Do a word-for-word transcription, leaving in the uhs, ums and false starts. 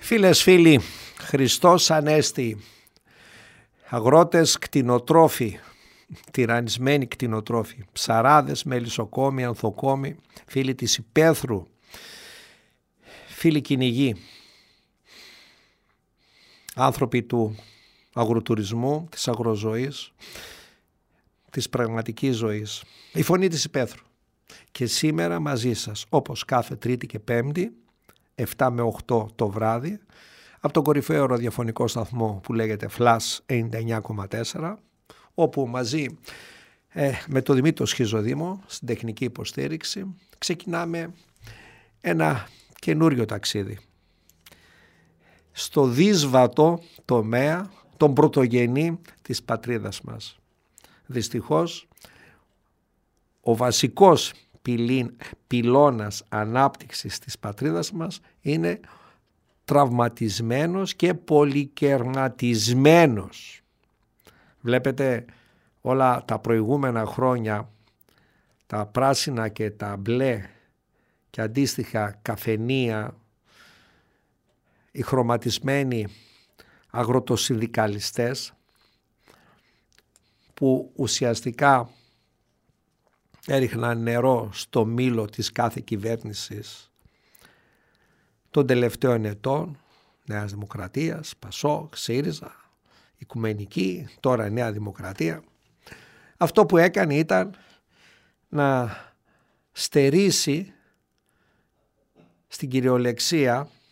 Φίλες, φίλοι, Χριστός Ανέστη, αγρότες, κτηνοτρόφοι, τυραννισμένοι κτηνοτρόφοι, ψαράδες, μελισσοκόμοι, ανθοκόμοι, φίλοι της υπαίθρου, φίλοι κυνηγοί, άνθρωποι του αγροτουρισμού, της αγροζωής, της πραγματικής ζωής, η φωνή της υπαίθρου. Και σήμερα μαζί σας, όπως κάθε Τρίτη και Πέμπτη, επτά με οκτώ το βράδυ, από τον κορυφαίο ραδιοφωνικό σταθμό που λέγεται Flash ενενήντα εννιά κόμμα τέσσερα, όπου μαζί ε, με τον Δημήτρη Σχιζοδήμο στην τεχνική υποστήριξη ξεκινάμε ένα καινούριο ταξίδι στο δύσβατο τομέα, τον πρωτογενή της πατρίδας μας. Δυστυχώς ο βασικός πυλήν, πυλώνας ανάπτυξης της πατρίδας μας είναι τραυματισμένος και πολυκερματισμένος. Βλέπετε όλα τα προηγούμενα χρόνια τα πράσινα και τα μπλε και αντίστοιχα καφενεία, οι χρωματισμένοι αγροτοσυνδικαλιστές που ουσιαστικά έριχναν νερό στο μήλο της κάθε κυβέρνησης των τελευταίων ετών, Νέας Δημοκρατίας, Πασόκ, ΣΥΡΙΖΑ, Οικουμενική, τώρα Νέα Δημοκρατία. Αυτό που έκανε ήταν να στερήσει στην κυριολεξία